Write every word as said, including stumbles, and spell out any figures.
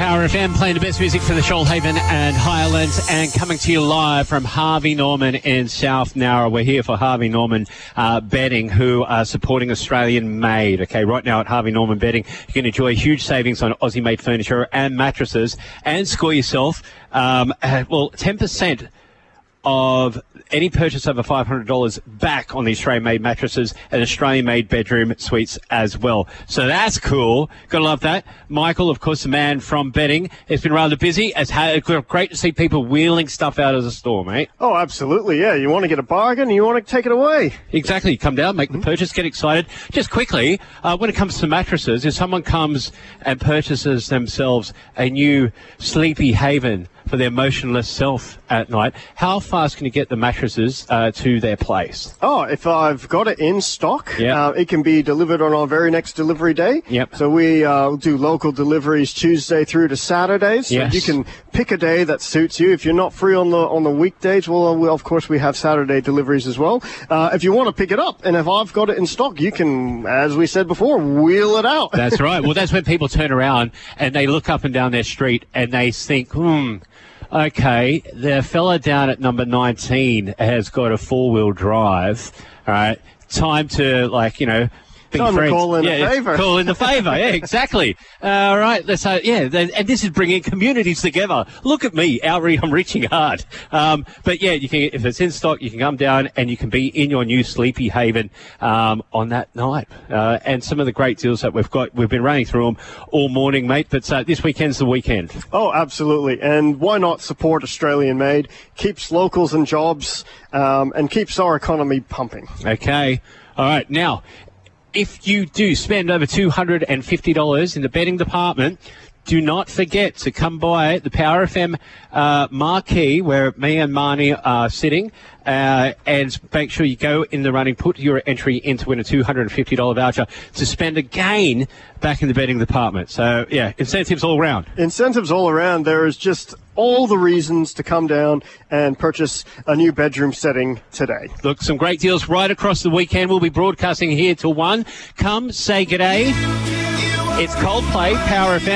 Power F M playing the best music for the Shoalhaven and Highlands and coming to you live from Harvey Norman in South Nowra. We're here for Harvey Norman uh, Bedding, who are supporting Australian made. Okay, right now at Harvey Norman Bedding, you can enjoy huge savings on Aussie made furniture and mattresses and score yourself, um, uh, well, ten percent of any purchase over five hundred dollars back on the Australian-made mattresses and Australian-made bedroom suites as well. So that's cool. Gotta love that. Michael, of course, the man from Bedding, has been rather busy. It's great to see people wheeling stuff out of the store, mate. Oh, absolutely, yeah. You want to get a bargain, you want to take it away. Exactly. Come down, make the purchase, get excited. Just quickly, uh, when it comes to mattresses, if someone comes and purchases themselves a new Sleepy Haven for their motionless self at night, how fast can you get the mattresses uh, to their place? Oh, if I've got it in stock, yep. uh, it can be delivered on our very next delivery day. Yep. So we uh, do local deliveries Tuesday through to Saturdays. So yes. you can pick a day that suits you. If you're not free on the on the weekdays, well, we, of course, we have Saturday deliveries as well. Uh, if you want to pick it up, and if I've got it in stock, you can, as we said before, wheel it out. That's right. Well, that's when people turn around and they look up and down their street and they think, hmm, okay, the fella down at number nineteen has got a four-wheel drive. All right, time to, like, you know, be time friends. to call in yeah, a favour. Call in the favour, yeah, exactly. Uh, all right, let's, uh, yeah, th- and this is bringing communities together. Look at me, outreach, I'm reaching hard. Um, but yeah, you can, if it's in stock, you can come down and you can be in your new Sleepy Haven um, on that night. Uh, and some of the great deals that we've got, we've been running through them all morning, mate. But uh, this weekend's the weekend. Oh, absolutely. And why not support Australian made? Keeps locals and jobs um, and keeps our economy pumping. Okay. All right. Now, if you do spend over two hundred fifty dollars in the bedding department, do not forget to come by the Power F M uh, marquee where me and Marnie are sitting uh, and make sure you go in the running, put your entry in to win a two hundred fifty dollars voucher to spend again back in the bedding department. So, yeah, incentives all around. Incentives all around. There is just all the reasons to come down and purchase a new bedroom setting today. Look, some great deals right across the weekend. We'll be broadcasting here till one. Come, say g'day. It's Coldplay, Power F M.